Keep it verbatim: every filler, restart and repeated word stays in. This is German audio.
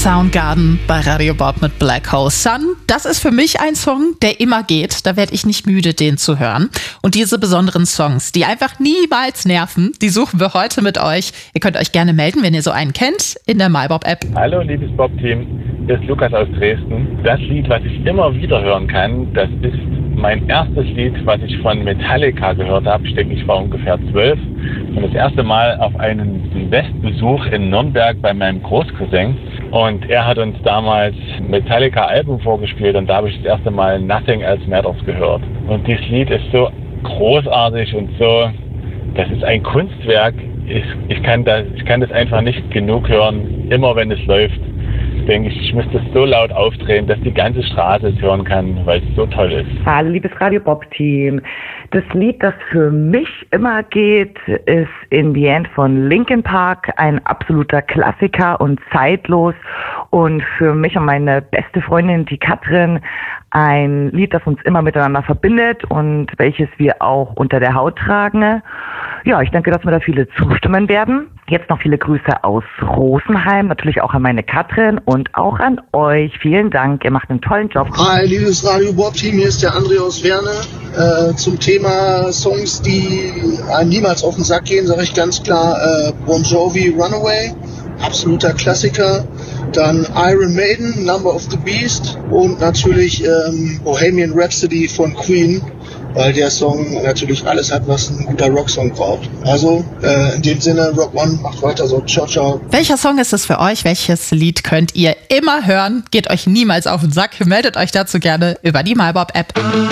Soundgarden bei Radio Bob mit Black Hole Sun. Das ist für mich ein Song, der immer geht. Da werde ich nicht müde, den zu hören. Und diese besonderen Songs, die einfach niemals nerven, die suchen wir heute mit euch. Ihr könnt euch gerne melden, wenn ihr so einen kennt, in der MyBob-App. Hallo, liebes Bob-Team. Hier ist Lukas aus Dresden. Das Lied, was ich immer wieder hören kann, das ist mein erstes Lied, was ich von Metallica gehört habe. Ich denke, ich war ungefähr zwölf. Und das erste Mal auf einen Silvesterbesuch in Nürnberg bei meinem Großcousin. Und er hat uns damals Metallica-Alben vorgespielt und da habe ich das erste Mal Nothing Else Matters gehört. Und dieses Lied ist so großartig und so, das ist ein Kunstwerk. Ich, ich, kann das, ich kann das einfach nicht genug hören, immer wenn es läuft. Denke ich, ich müsste es so laut aufdrehen, dass die ganze Straße es hören kann, weil es so toll ist. Hallo, liebes Radio Bob-Team. Das Lied, das für mich immer geht, ist In the End von Linkin Park, ein absoluter Klassiker und zeitlos. Und für mich und meine beste Freundin, die Katrin, ein Lied, das uns immer miteinander verbindet und welches wir auch unter der Haut tragen. Ja, ich denke, dass mir da viele zustimmen werden. Jetzt noch viele Grüße aus Rosenheim, natürlich auch an meine Katrin und auch an euch. Vielen Dank, ihr macht einen tollen Job. Hi, liebes Radio Bob-Team, hier ist der André aus Werne. Äh, zum Thema Songs, die einem niemals auf den Sack gehen, sage ich ganz klar äh, Bon Jovi, Runaway, absoluter Klassiker. Dann Iron Maiden, Number of the Beast und natürlich ähm, Bohemian Rhapsody von Queen, weil der Song natürlich alles hat, was ein guter Rocksong braucht. Also äh, in dem Sinne, Rock One, macht weiter so. Ciao, ciao. Welcher Song ist es für euch? Welches Lied könnt ihr immer hören? Geht euch niemals auf den Sack. Meldet euch dazu gerne über die MyBob-App.